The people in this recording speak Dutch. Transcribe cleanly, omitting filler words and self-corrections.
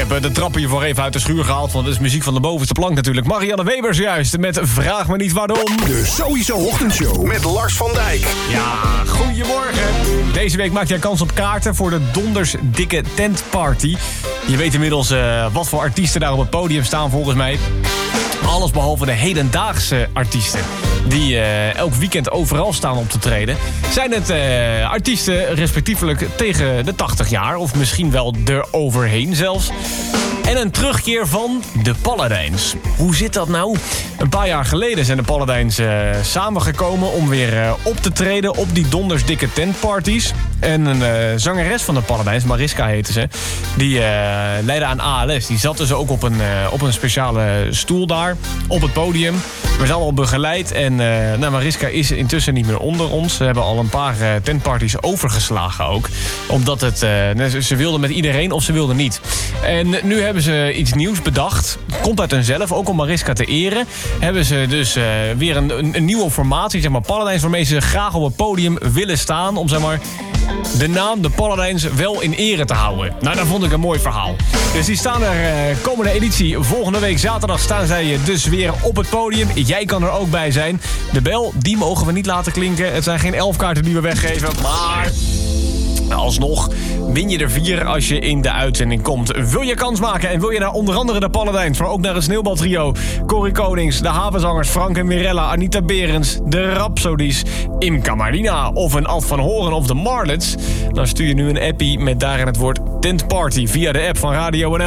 heb de trappen hiervoor even uit de schuur gehaald, want het is muziek van de bovenste plank natuurlijk. Marianne Webers juist, met Vraag me niet waarom. De Sowieso Ochtendshow met Lars van Dijk. Ja, goedemorgen. Deze week maakt jij kans op kaarten voor de Donders Dikke Tentparty. Je weet inmiddels wat voor artiesten daar op het podium staan volgens mij. Alles behalve de hedendaagse artiesten die elk weekend overal staan op te treden. Zijn het artiesten respectievelijk tegen de 80 jaar of misschien wel eroverheen zelfs. En een terugkeer van de Paladijns. Hoe zit dat nou? Een paar jaar geleden zijn de Paladijns samengekomen om weer op te treden op die Donders Dikke Tentparties. En een zangeres van de Paladijns, Mariska heette ze, die leidde aan ALS. Die zat dus ook op een speciale stoel daar op het podium. We zijn allemaal begeleid en Mariska is intussen niet meer onder ons. Ze hebben al een paar tentparties overgeslagen ook. Omdat ze wilden met iedereen of ze wilden niet. En nu hebben ze iets nieuws bedacht. Komt uit henzelf, ook om Mariska te eren. Hebben ze dus weer een nieuwe formatie, zeg maar Paladijns, waarmee ze graag op het podium willen staan. Om zeg maar de naam de Paladijns wel in ere te houden. Nou, dat vond ik een mooi verhaal. Dus die staan er komende editie. Volgende week zaterdag staan zij dus weer op het podium. Jij kan er ook bij zijn. De bel, die mogen we niet laten klinken. Het zijn geen 11 kaarten die we weggeven, maar alsnog win je er 4 als je in de uitzending komt. Wil je kans maken en wil je naar onder andere de Paladijns, maar ook naar het Sneeuwbaltrio, Corrie Konings, de Havenzangers Frank en Mirella, Anita Berends, de Rhapsodies, Imca Marina of een Ad van Horen of de Marlets, dan stuur je nu een appie met daarin het woord Tentparty via de app van Radio NL.